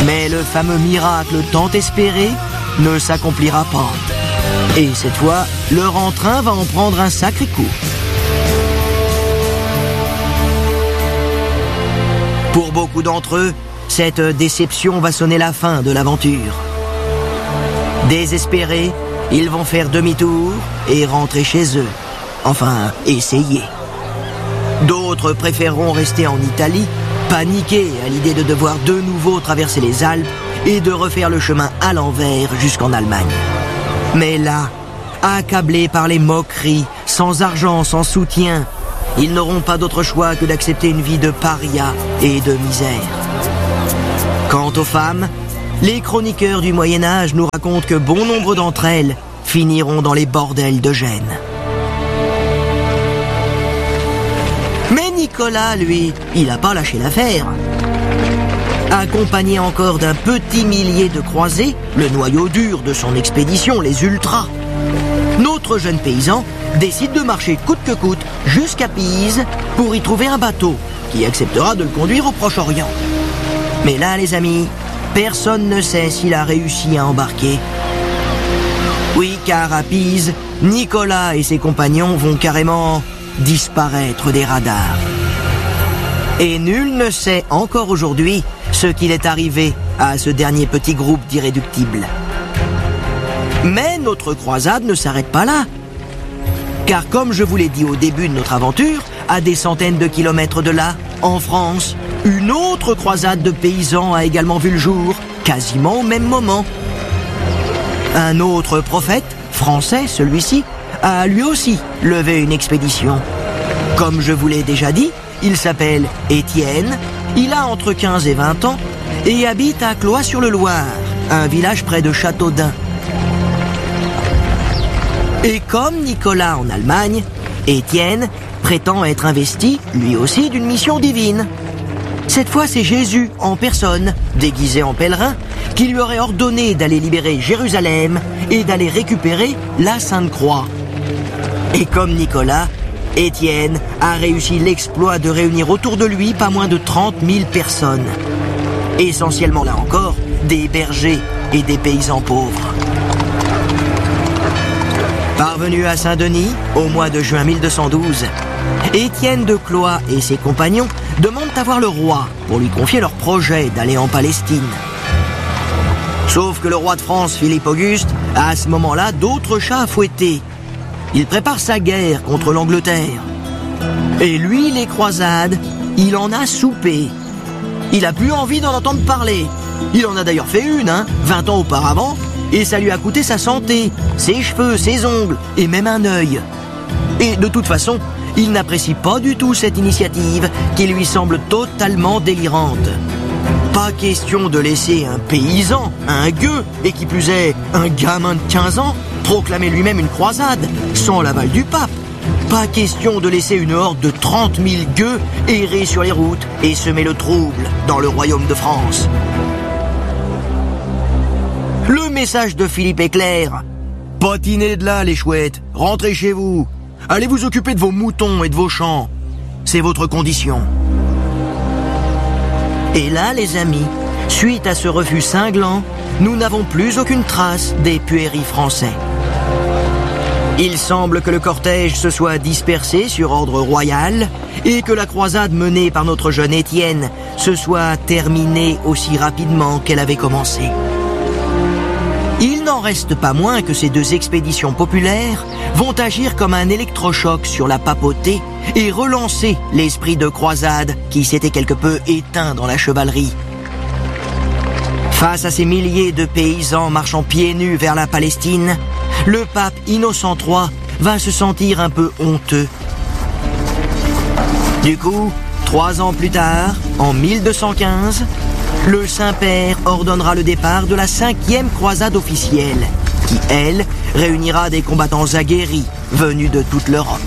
Mais le fameux miracle tant espéré ne s'accomplira pas. Et cette fois, leur entrain va en prendre un sacré coup. Pour beaucoup d'entre eux, cette déception va sonner la fin de l'aventure. Désespérés, ils vont faire demi-tour et rentrer chez eux. Enfin, essayer. D'autres préféreront rester en Italie, paniqués à l'idée de devoir de nouveau traverser les Alpes et de refaire le chemin à l'envers jusqu'en Allemagne. Mais là, accablés par les moqueries, sans argent, sans soutien, ils n'auront pas d'autre choix que d'accepter une vie de paria et de misère. Quant aux femmes, les chroniqueurs du Moyen-Âge nous racontent que bon nombre d'entre elles finiront dans les bordels de Gênes. Mais Nicolas, lui, il n'a pas lâché l'affaire. Accompagné encore d'un petit millier de croisés, le noyau dur de son expédition, les ultras, notre jeune paysan décide de marcher coûte que coûte jusqu'à Pise pour y trouver un bateau qui acceptera de le conduire au Proche-Orient. Mais là, les amis, personne ne sait s'il a réussi à embarquer. Oui, car à Pise, Nicolas et ses compagnons vont carrément disparaître des radars. Et nul ne sait encore aujourd'hui ce qu'il est arrivé à ce dernier petit groupe d'irréductibles. Mais notre croisade ne s'arrête pas là. Car comme je vous l'ai dit au début de notre aventure, à des centaines de kilomètres de là, en France, une autre croisade de paysans a également vu le jour, quasiment au même moment. Un autre prophète, français celui-ci, a lui aussi levé une expédition. Comme je vous l'ai déjà dit, il s'appelle Étienne, il a entre 15 et 20 ans et habite à Cloix-sur-le-Loir, un village près de Châteaudun. Et comme Nicolas en Allemagne, Étienne prétend être investi, lui aussi, d'une mission divine. Cette fois, c'est Jésus en personne, déguisé en pèlerin, qui lui aurait ordonné d'aller libérer Jérusalem et d'aller récupérer la Sainte Croix. Et comme Nicolas, Étienne a réussi l'exploit de réunir autour de lui pas moins de 30 000 personnes. Essentiellement, là encore, des bergers et des paysans pauvres. Parvenu à Saint-Denis, au mois de juin 1212, Étienne de Cloix et ses compagnons demandent à voir le roi pour lui confier leur projet d'aller en Palestine. Sauf que le roi de France, Philippe Auguste, a à ce moment-là d'autres chats à fouetter. Il prépare sa guerre contre l'Angleterre. Et lui, les croisades, il en a soupé. Il a plus envie d'en entendre parler. Il en a d'ailleurs fait une, 20 ans auparavant, et ça lui a coûté sa santé, ses cheveux, ses ongles, et même un œil. Et de toute façon, il n'apprécie pas du tout cette initiative qui lui semble totalement délirante. Pas question de laisser un paysan, un gueux, et qui plus est, un gamin de 15 ans, proclamer lui-même une croisade, sans l'aval du pape. Pas question de laisser une horde de 30 000 gueux errer sur les routes et semer le trouble dans le royaume de France. Le message de Philippe est clair. Patinez de là, les chouettes, rentrez chez vous. Allez vous occuper de vos moutons et de vos champs. C'est votre condition. Et là, les amis, suite à ce refus cinglant, nous n'avons plus aucune trace des puéris français. Il semble que le cortège se soit dispersé sur ordre royal et que la croisade menée par notre jeune Étienne se soit terminée aussi rapidement qu'elle avait commencé. Il n'en reste pas moins que ces deux expéditions populaires vont agir comme un électrochoc sur la papauté et relancer l'esprit de croisade qui s'était quelque peu éteint dans la chevalerie. Face à ces milliers de paysans marchant pieds nus vers la Palestine, le pape Innocent III va se sentir un peu honteux. Du coup, 3 ans plus tard, en 1215, le Saint-Père ordonnera le départ de la 5e croisade officielle, qui, elle, réunira des combattants aguerris venus de toute l'Europe.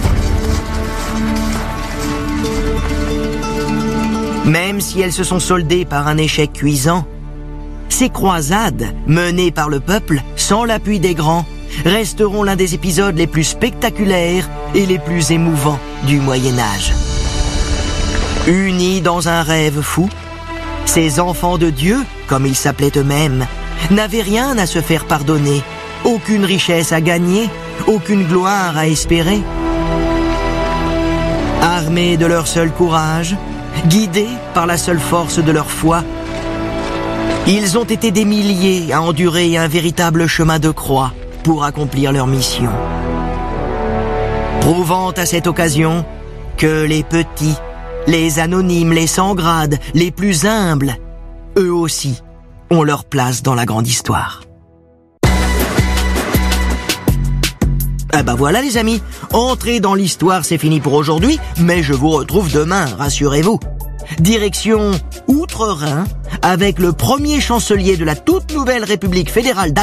Même si elles se sont soldées par un échec cuisant, ces croisades, menées par le peuple, sans l'appui des grands, resteront l'un des épisodes les plus spectaculaires et les plus émouvants du Moyen-Âge. Unis dans un rêve fou, Ces enfants de Dieu, comme ils s'appelaient eux-mêmes, n'avaient rien à se faire pardonner, aucune richesse à gagner, aucune gloire à espérer. Armés de leur seul courage, guidés par la seule force de leur foi, ils ont été des milliers à endurer un véritable chemin de croix pour accomplir leur mission. Prouvant à cette occasion que les petits, les anonymes, les sans grade, les plus humbles, eux aussi, ont leur place dans la grande histoire. Ah bah voilà les amis, entrer dans l'histoire c'est fini pour aujourd'hui, mais je vous retrouve demain, rassurez-vous. Direction Outre-Rhin, avec le premier chancelier de la toute nouvelle République fédérale